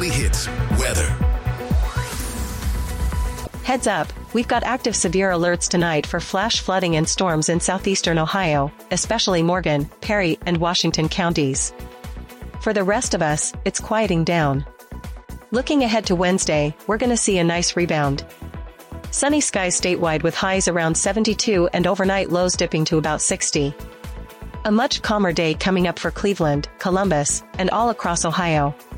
Weekly Hits weather. Heads up, we've got active severe alerts tonight for flash flooding and storms in southeastern Ohio, especially Morgan, Perry, and Washington counties. For the rest of us, it's quieting down. Looking ahead to Wednesday, we're gonna see a nice rebound. Sunny skies statewide with highs around 72 and overnight lows dipping to about 60. A much calmer day coming up for Cleveland, Columbus, and all across Ohio.